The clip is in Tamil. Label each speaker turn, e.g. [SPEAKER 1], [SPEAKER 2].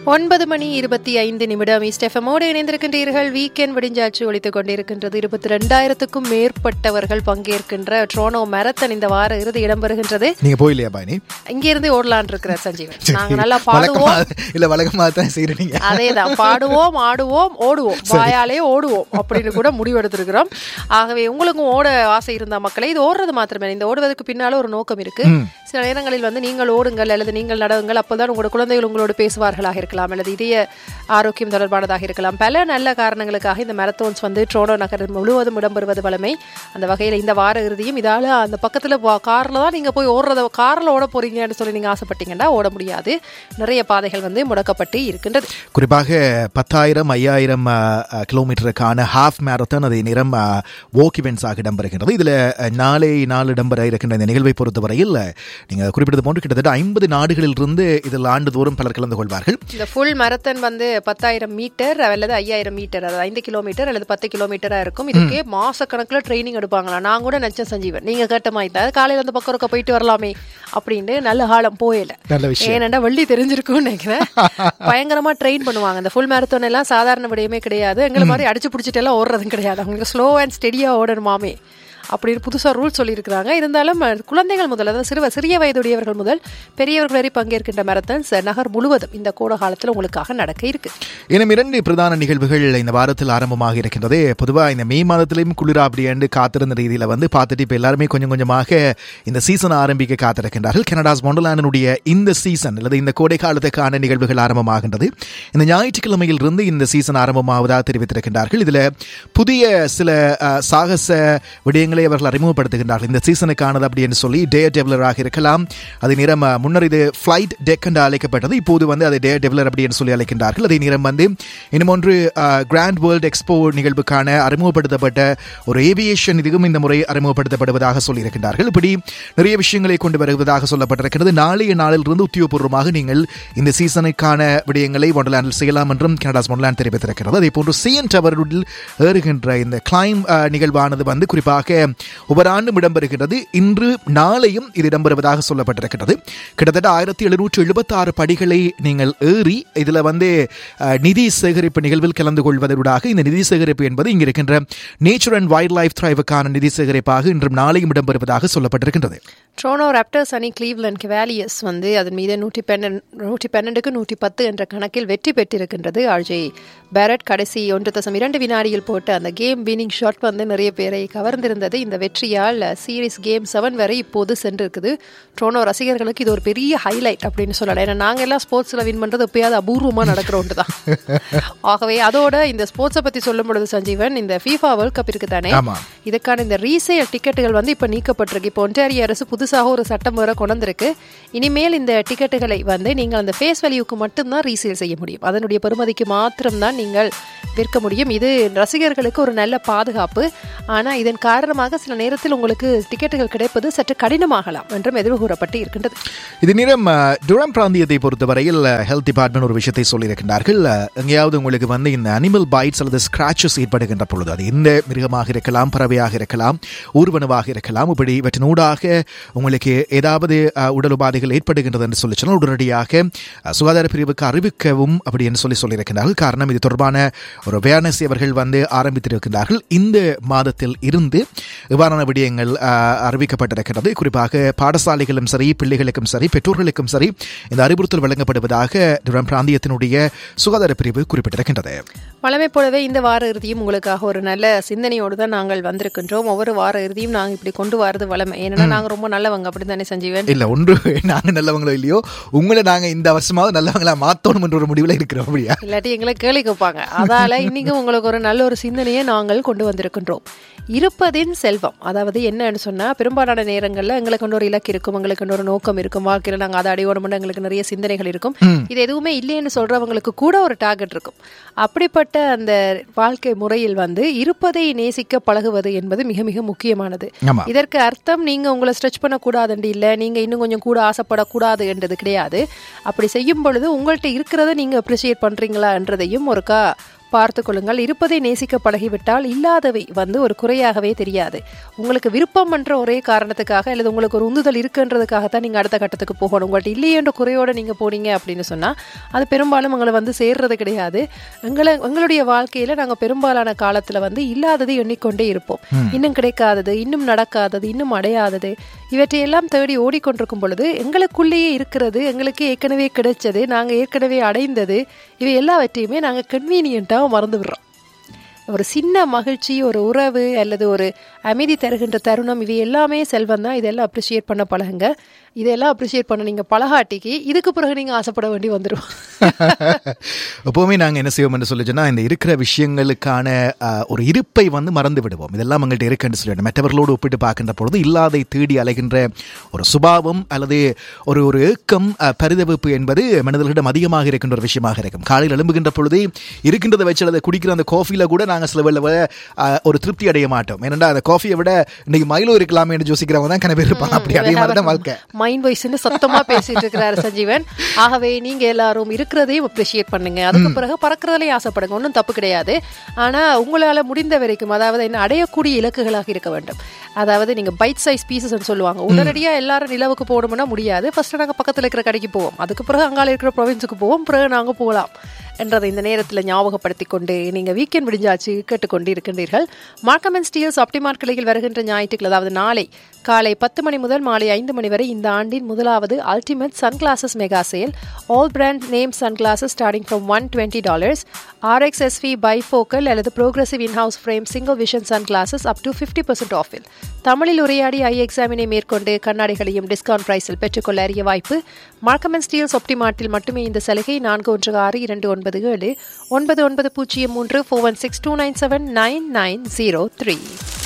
[SPEAKER 1] 9:25 ஈஸ்ட் எஃப்எம்மோடு இணைந்திருக்கின்றீர்கள். வீக்கெண்ட் விடிஞ்சாச்சு ஒழித்துக் கொண்டிருக்கின்றது. 22,000க்கும் மேற்பட்டவர்கள் பங்கேற்கின்ற ட்ரோனோ மேரத்தான் இந்த வார இறுதி இடம்பெறுகின்றது.
[SPEAKER 2] நீங்க போயிலையா பாயினி?
[SPEAKER 1] இங்க இருந்து ஓடலான் இருக்கிற சஞ்சீவன். நாங்க நல்லா பாடுவோம்,
[SPEAKER 2] இல்ல வழக்கமா தான் செய்றீங்க.
[SPEAKER 1] அதேதான், பாடுவோம், ஆடுவோம், ஓடுவோம், வாயாலே ஓடுவோம் அப்படின்னு கூட முடிவெடுத்திருக்கிறோம். ஆகவே உங்களுக்கும் ஓட ஆசை இருந்தா மக்களே, இது ஓடுறது மாத்திரமே, இந்த ஓடுவதற்கு பின்னால ஒரு நோக்கம் இருக்கு. சில நேரங்களில் நீங்கள் ஓடுங்கள் அல்லது நீங்கள் நடவுங்கள், அப்போதான் உங்களோட குழந்தைகள் உங்களோட பேசுவார்களாக இருக்கலாம், அல்லது இதய ஆரோக்கியம் தொடர்பானதாக இருக்கலாம். பல நல்ல காரணங்களுக்காக இந்த மேரத்தான்ஸ் ட்ரோனோ நகர் முழுவதும் இடம்பெறுவது வழமை. அந்த வகையில் இந்த வார இறுதியும் இதால அந்த பக்கத்துல கார்ல தான் நீங்க போய் ஓடுறத, கார்ல ஓட போறீங்கன்னு சொல்லி நீங்க ஆசைப்பட்டீங்கன்னா ஓட முடியாது. நிறைய பாதைகள் முடக்கப்பட்டு இருக்கின்றது.
[SPEAKER 2] குறிப்பாக 10,000, 5,000 கிலோமீட்டருக்கான ஹாஃப் மேரத்தான் அதே நேரம் வாக் இவென்ட்ஸாக இடம்பெறுகின்றது. இதுல நாளை இடம்பெற இருக்கின்ற இந்த நிகழ்வை பொறுத்தவரையில் நீங்க குறிப்பிட்டது போன்று கிட்டத்தட்ட 50 நாடுகளில் இருந்து இதில் ஆண்டுதோறும் பலர் கலந்து கொள்வார்கள்.
[SPEAKER 1] இந்த ஃபுல் மேரத்தான் 10,000 மீட்டர் அல்லது 5,000 மீட்டர், அதாவது 5 கிலோமீட்டர் அல்லது 10 கிலோமீட்டரா இருக்கும். இதுக்கே மாசக்கணக்கில் ட்ரைனிங் எடுப்பாங்களா. நான் கூட நினைச்சேன் சஞ்சீவன், நீங்க கேட்ட மாதிரி தான் காலையில அந்த பக்கம் இருக்க போயிட்டு வரலாமே அப்படின்னு. நல்ல காலம் போயில, ஏனென்றா வெள்ளி தெரிஞ்சிருக்கும்னு நினைக்கிறேன். பயங்கரமா ட்ரெயின் பண்ணுவாங்க. இந்த ஃபுல் மேரத்தான் எல்லாம் சாதாரண விடயமே கிடையாது. எங்களை மாதிரி அடிச்சு பிடிச்சிட்டு எல்லாம் ஓடுறதும் கிடையாது. அவங்களுக்கு ஸ்லோ அண்ட் ஸ்டெடியா ஓடணுமாமே அப்படின்னு புதுசாக ரூல் சொல்லியிருக்கிறாங்க. இருந்தாலும் குழந்தைகள் முதல், அதாவது சிறிய வயதுடையவர்கள் முதல் பெரியவர்கள் வரை பங்கேற்கின்ற மேரத்தான்ஸ் நகர் முழுவதும் இந்த கோட காலத்தில் உங்களுக்காக நடக்க இருக்கு.
[SPEAKER 2] இன்னும் 2 பிரதான நிகழ்வுகள் இந்த வாரத்தில் ஆரம்பமாக இருக்கின்றது. பொதுவாக இந்த மே மாதத்திலையும் குளிரா அப்படி காத்திருந்த ரீதியில் பார்த்துட்டு இப்போ எல்லாருமே கொஞ்சம் கொஞ்சமாக இந்த சீசன் ஆரம்பிக்க காத்திருக்கின்றார்கள். கனடாஸ் ஒண்டர்லாண்டினுடைய இந்த சீசன் அல்லது இந்த கோடை காலத்துக்கான நிகழ்வுகள் ஆரம்பமாகின்றது. இந்த ஞாயிற்றுக்கிழமையில் இருந்து இந்த சீசன் ஆரம்பமாவதாக தெரிவித்திருக்கின்றார்கள். இதில் புதிய சில சாகச விடயங்கள் அவர்கள் அறிமுகப்படுத்துகின்றார்கள். இந்த சீசனுக்கானது அப்படின்னு சொல்லி டேர் டெவலராக இருக்கலாம். அதே நேரம் முன்னர் இது ஃபிளைட் டெக் என்று அழைக்கப்பட்டது. இப்போது அதை டேர் டெவலர் அப்படின்னு சொல்லி அழைக்கின்றார்கள். அதே நேரம் இன்னும் ஒன்று கிராண்ட் வேர்ல்ட் எக்ஸ்போ நிகழ்வுக்கான அறிமுகப்படுத்தப்பட்ட ஒரு ஏவியேஷன், இதுவும் இந்த முறை அறிமுகப்படுத்தப்படுவதாக சொல்லியிருக்கின்றார்கள். இப்படி நிறைய விஷயங்களை கொண்டு வருவதாக சொல்லப்பட்டிருக்கிறது. நாளைய நாளிலிருந்து உத்தியோகபூர்வமாக நீங்கள் இந்த சீசனுக்கான விடயங்களை ஒண்டர்லாண்டில் செய்யலாம் என்றும் கனடாஸ் ஒண்டர்லாண்ட் தெரிவித்திருக்கிறது. அதே போன்று CN டவரில் ஏறுகின்ற இந்த கிளைம் நிகழ்வானது குறிப்பாக ஒவ்வொரு ஆண்டும் இடம்பெறுகிறது. இன்று நாளையும் இது இடம்பெறுவதாக சொல்லப்பட்டிருக்கிறது. கிட்டத்தட்ட 1776 படிகளை நீங்கள் ஏறி இதில் நிதி சேகரிப்பு நிகழ்வில் கலந்து கொள்வதற்காக, இந்த நிதி சேகரிப்பு என்பது இங்கு இருக்கின்ற நேச்சர் அண்ட் வைல்ட் லைஃப் த்ரைவுக்கான நிதி சேகரிப்பாக இன்றும் நாளையும் இடம்பெறுவதாக சொல்லப்பட்டிருக்கின்றது.
[SPEAKER 1] ட்ரோனோ ராப்டர்ஸ் அணி கிளீவ்லண்ட் கேவாலியர்ஸ் அதன் மீது 112க்கு 110 என்ற கணக்கில் வெற்றி பெற்றிருக்கின்றது. ஆர்ஜே பேரட் கடைசி 1.2 வினாடியில் போட்ட அந்த கேம் வினிங் ஷாட் நிறைய பேரை கவர்ந்திருந்தது. இந்த வெற்றியால் சீரீஸ் கேம் 7 வரை இப்போது சென்றிருக்குது. ட்ரோனோ ரசிகர்களுக்கு இது ஒரு பெரிய ஹைலைட் அப்படின்னு சொல்லலாம். ஏன்னா நாங்கள் எல்லாம் ஸ்போர்ட்ஸில் வின் பண்ணுறது எப்பயாவது அபூர்வமாக நடக்கிற ஒன்று தான். ஆகவே அதோட இந்த ஸ்போர்ட்ஸை பற்றி சொல்லும் பொழுது சஞ்சீவன், இந்த FIFA வேர்ல்ட் கப் இருக்கு தானே, இதுக்கான இந்த ரீசேல் டிக்கெட்டுகள் இப்போ நீக்கப்பட்டிருக்கு. இப்போ ஒன்டாரியோ அரசு புதுசாக ஒரு சட்டம் வேற கொண்டு வந்திருக்கு. இனிமேல் இந்த டிக்கெட்டுகளை நீங்கள் அந்த ஃபேஸ் வேல்யூக்கு மட்டும்தான் ரீசேல் செய்ய முடியும். அதனுடைய பெறுமதிக்கு மாத்திரம்தான் நீங்கள் விற்க முடியும். இது ரசிகர்களுக்கு ஒரு நல்ல பாதுகாப்பு. ஆனால் இதன் காரணமாக சில நேரத்தில் உங்களுக்கு டிக்கெட்டுகள் கிடைப்பது சற்று கடினமாகலாம் என்றும் எதிர்வு கூறப்பட்டு இருக்கின்றது.
[SPEAKER 2] இது நேரம் டுரம் பிராந்தியத்தை பொறுத்தவரையில் ஹெல்த் டிபார்ட்மெண்ட் ஒரு விஷயத்தை சொல்லியிருக்கிறார்கள். எங்கேயாவது உங்களுக்கு இந்த அனிமல் பைட்ஸ் அல்லது ஸ்கிராச்சஸ் ஏற்படுகின்ற பொழுது, அது எந்த மிருகமாக இருக்கலாம், பறவையாக இருக்கலாம், ஊர்வனவாக இருக்கலாம், இப்படி இவற்றினூடாக உங்களுக்கு ஏதாவது உடல் உபாதைகள் ஏற்படுகின்றது என்று சொல்லி சொன்னால் உடனடியாக சுகாதார பிரிவுக்கு அறிவிக்கவும் அப்படி என்று சொல்லியிருக்கிறார்கள். காரணம், இது தொடர்பான ஒரு அவேர்னஸ் அவர்கள் ஆரம்பித்திருக்கிறார்கள். இந்த மாதத்தில் இருந்து இவ்வாறான விடயங்கள் அறிவிக்கப்பட்டிருக்கிறது. குறிப்பாக பாடசாலைகளும் சரி, பிள்ளைகளுக்கும் சரி, பெற்றோர்களுக்கும் சரி இந்த அறிவுறுத்தல் வழங்கப்படுவதாக டுரம் பிராந்தியத்தினுடைய சுகாதார பிரிவு குறிப்பிட்டிருக்கின்றது.
[SPEAKER 1] வழமை போலவே இந்த வார இறுதியும் உங்களுக்காக ஒரு நல்ல சிந்தனையோடு தான் நாங்கள் வந்திருக்கின்றோம். ஒவ்வொரு வார இறுதியும் நாங்கள் இப்படி கொண்டு வரது வளமை. ஏன்னா நாங்கள் ரொம்ப நல்லவங்க, அப்படி தானே சஞ்சீவன்?
[SPEAKER 2] இல்ல, ஒன்று நாங்கள் நல்லவங்களோ இல்லையோ, உங்களை நாங்கள் இந்த வருஷமாவது நல்லவங்களா மாத்தணும் என்ற ஒரு முடிவில் இருக்கிறோம். அப்படியா?
[SPEAKER 1] இல்லாட்டி எங்களை கேள்வி கேட்பாங்க. அதால இன்னைக்கு உங்களுக்கு ஒரு நல்ல ஒரு சிந்தனையை நாங்கள் கொண்டு வந்திருக்கின்றோம். இருப்பதின் செல்வம், அதாவது என்னன்னு சொன்னா, பெரும்பாலான நேரங்கள்ல எங்களுக்கு ஒரு இலக்கு இருக்கும், எங்களுக்கு ஒரு நோக்கம் இருக்கும், வாழ்க்கையில நாங்கள் அதை அடையோட எங்களுக்கு நிறைய சிந்தனைகள் இருக்கும். இது எதுவுமே இல்லைன்னு சொல்றவங்களுக்கு கூட ஒரு டார்கெட் இருக்கும். அப்படிப்பட்ட அந்த வாழ்க்கை முறையில் இருப்பதை நேசிக்க பழகுவது என்பது மிக மிக முக்கியமானது. இதற்கு அர்த்தம் நீங்க உங்களை ஸ்ட்ரெச் பண்ணக்கூடாதுன்னு இல்லை, நீங்க இன்னும் கொஞ்சம் கூட ஆசைப்படக்கூடாது என்றது கிடையாது. அப்படி செய்யும் பொழுது உங்கள்கிட்ட இருக்கிறத நீங்க அப்ரிசியேட் பண்றீங்களா என்றதையும் ஒருக்கா பார்த்து கொள்ளுங்கள். இருப்பதை நேசிக்க பழகிவிட்டால் இல்லாதவை வந்து ஒரு குறையாகவே தெரியாது. உங்களுக்கு விருப்பம் என்ற ஒரே காரணத்துக்காக அல்லது உங்களுக்கு ஒரு உந்துதல் இருக்குன்றதுக்காகத்தான் நீங்கள் அடுத்த கட்டத்துக்கு போகணும். உங்கள்கிட்ட இல்லையென்ற குறையோடு நீங்கள் போனீங்க அப்படின்னு சொன்னால் அது பெரும்பாலும் உங்களை வந்து சேர்றது கிடையாது. எங்களுடைய வாழ்க்கையில் நாங்கள் பெரும்பாலான காலத்தில் வந்து இல்லாததை எண்ணிக்கொண்டே இருப்போம். இன்னும் கிடைக்காதது, இன்னும் நடக்காதது, இன்னும் அடையாதது, இவற்றையெல்லாம் தேடி ஓடிக்கொண்டிருக்கும் பொழுது எங்களுக்குள்ளேயே இருக்கிறது, எங்களுக்கு ஏற்கனவே கிடைச்சது, நாங்கள் ஏற்கனவே அடைந்தது, இவை எல்லாவற்றையுமே நாங்கள் கன்வீனியன்ட்டாக மறந்து விடுறோம். ஒரு சின்ன மகிழ்ச்சி, ஒரு உறவு அல்லது ஒரு அமைதி தருகின்ற தருணம், இவை எல்லாமே செல்வம் தான். இதெல்லாம் அப்ரிஷியேட் பண்ண பழகுங்க. இதெல்லாம் அப்ரிஷியேட் பண்ண நீங்கள் பழகாட்டிக்கு இதுக்கு பிறகு நீங்கள் ஆசைப்பட வேண்டி வந்துடும்.
[SPEAKER 2] எப்போவுமே நாங்கள் என்ன செய்வோம் என்று சொல்லிச்சோன்னா, இந்த இருக்கிற விஷயங்களுக்கான ஒரு இருப்பை வந்து மறந்து விடுவோம். இதெல்லாம் எங்கள்கிட்ட இருக்குன்னு சொல்லிட்டு மற்றவர்களோடு ஒப்பிட்டு பார்க்கின்ற பொழுது இல்லாதை தேடி அலைகின்ற ஒரு சுபாவம் அல்லது ஒரு ஒரு ஏக்கம், பரிதவிப்பு என்பது மனிதர்களிடம் அதிகமாக இருக்கின்ற ஒரு விஷயமாக இருக்கும். காலையில் எழும்புகின்ற பொழுது இருக்கின்றதை வச்சு அதை குடிக்கிற அந்த காஃபியில் கூட நாங்கள் சில வேளை ஒரு திருப்தி அடைய மாட்டோம். ஏன்னா அந்த காஃபியை விட இன்னைக்கு மைலோ இருக்கலாமே என்று யோசிக்கிறவங்க தான் கனவே இருப்பாங்க. அப்படி அதே மாதிரி தான் வாழ்க்கை.
[SPEAKER 1] மைண்ட் வாய்ஸ்ன்னு சத்தமா பேசிட்டு இருக்கிறாரு சஞ்சீவன். ஆகவே நீங்க எல்லாரும் இருக்கிறதையும் அப்ரிஷியேட் பண்ணுங்க. அதுக்கு பிறகு பறக்கிறதுலையும் ஆசைப்படுங்க, ஒன்றும் தப்பு கிடையாது. ஆனா உங்களால முடிந்த வரைக்கும், அதாவது என்ன, அடையக்கூடிய இலக்குகளாக இருக்க வேண்டும். அதாவது நீங்க பைட் சைஸ் பீசஸ் சொல்லுவாங்க. உடனடியா எல்லாரும் நிலவுக்கு போகணும்னா முடியாது. ஃபர்ஸ்ட் நாங்க பக்கத்துல இருக்கிற கடைக்கு போவோம், அதுக்கு பிறகு அங்கால இருக்கிற ப்ரொவின்ஸுக்கு போவோம், பிறகு நாங்க போகலாம் என்றதை இந்த நேரத்தில் ஞாபகப்படுத்தி கொண்டு நீங்கள் வீக்கெண்ட் முடிஞ்சாச்சு கேட்டுக்கொண்டு இருக்கின்றீர்கள். மார்க்கம் அண்ட் ஸ்டீல்ஸ் ஆப்டிமார்ட் கிளையில் வருகின்ற ஞாயிற்றுக்கிழமை, அதாவது நாளை காலை 10 மணி முதல் மாலை 5 மணி வரை இந்த ஆண்டின் முதலாவது ultimate sunglasses mega sale. All brand name sunglasses starting from $120. RXSV bifocal அல்லது progressive in-house frame single vision sunglasses up to 50% ஆஃபில். தமிழில் உரையாடி ஐ எக்ஸாமினை மேற்கொண்டு கண்ணாடிகளையும் டிஸ்கவுண்ட் பிரைஸில் பெற்றுக்கொள்ள அறிய வாய்ப்பு. மார்க்கம் அண்ட் ஸ்டீல்ஸ் ஆப்டிமார்ட்டில் மட்டுமே இந்த சலுகை. 416297 9903 416 297 9903.